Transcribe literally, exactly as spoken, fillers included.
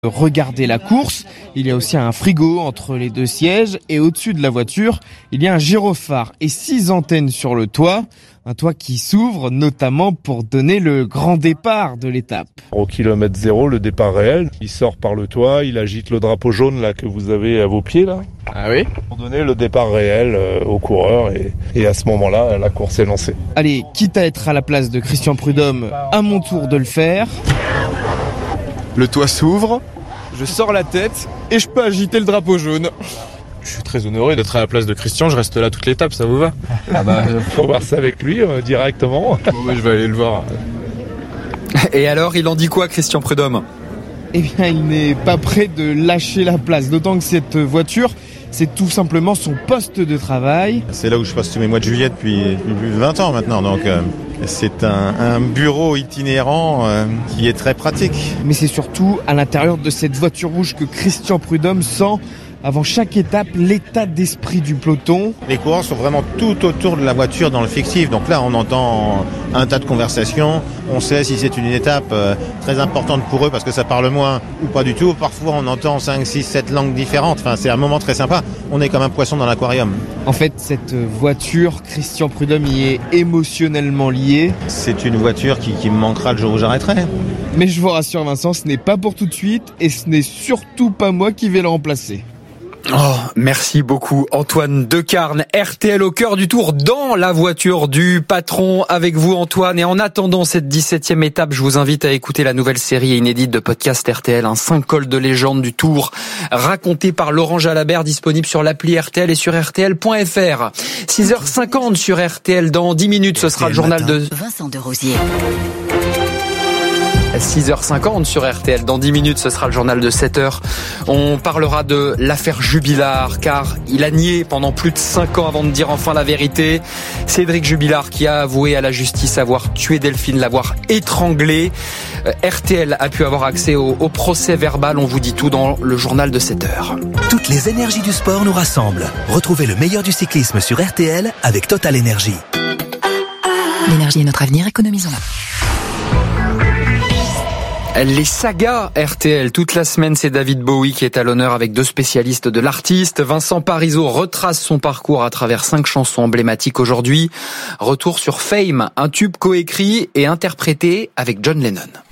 Regardez la course, il y a aussi un frigo entre les deux sièges et au-dessus de la voiture, il y a un gyrophare et six antennes sur le toit. Un toit qui s'ouvre notamment pour donner le grand départ de l'étape. Au kilomètre zéro, le départ réel, il sort par le toit, il agite le drapeau jaune là que vous avez à vos pieds là. Ah oui ? Pour donner le départ réel euh, aux coureurs et, et à ce moment-là, la course est lancée. Allez, quitte à être à la place de Christian Prudhomme, à mon tour de le faire. Le toit s'ouvre, je sors la tête et je peux agiter le drapeau jaune. Je suis très honoré d'être à la place de Christian, je reste là toute l'étape, ça vous va ? Ah bah, faut voir ça avec lui euh, directement. Bon, bah, je vais aller le voir. Et alors, il en dit quoi, Christian Prudhomme ? Eh bien, il n'est pas prêt de lâcher la place, d'autant que cette voiture, c'est tout simplement son poste de travail. C'est là où je passe tous mes mois de juillet depuis, depuis plus de vingt ans maintenant, donc euh, c'est un, un bureau itinérant euh, qui est très pratique. Mais c'est surtout à l'intérieur de cette voiture rouge que Christian Prudhomme sent, avant chaque étape, l'état d'esprit du peloton. Les coureurs sont vraiment tout autour de la voiture dans le fictif. Donc là, on entend un tas de conversations. On sait si c'est une étape euh, très importante pour eux parce que ça parle moins ou pas du tout. Parfois, on entend cinq, six, sept langues différentes. Enfin, c'est un moment très sympa. On est comme un poisson dans l'aquarium. En fait, cette voiture, Christian Prudhomme y est émotionnellement lié. C'est une voiture qui, qui me manquera le jour où j'arrêterai. Mais je vous rassure, Vincent, ce n'est pas pour tout de suite et ce n'est surtout pas moi qui vais le remplacer. Oh, merci beaucoup Antoine Decarne, R T L au cœur du Tour, dans la voiture du patron avec vous Antoine. Et en attendant cette dix-septième étape, je vous invite à écouter la nouvelle série inédite de podcast R T L, un cinq cols de légende du Tour, raconté par Laurent Jalabert, disponible sur l'appli R T L et sur R T L point F R. six heures cinquante sur R T L, dans dix minutes, ce sera le journal de Vincent de Rosier. six heures cinquante sur R T L. Dans dix minutes, ce sera le journal de sept heures. On parlera de l'affaire Jubilard, car il a nié pendant plus de cinq ans avant de dire enfin la vérité. Cédric Jubilard qui a avoué à la justice avoir tué Delphine, l'avoir étranglée. Euh, R T L a pu avoir accès au, au procès verbal. On vous dit tout dans le journal de sept heures. Toutes les énergies du sport nous rassemblent. Retrouvez le meilleur du cyclisme sur R T L avec Total Énergie. L'énergie est notre avenir, économisons-la. Les sagas R T L, toute la semaine, c'est David Bowie qui est à l'honneur avec deux spécialistes de l'artiste. Vincent Parisot retrace son parcours à travers cinq chansons emblématiques aujourd'hui. Retour sur Fame, un tube coécrit et interprété avec John Lennon.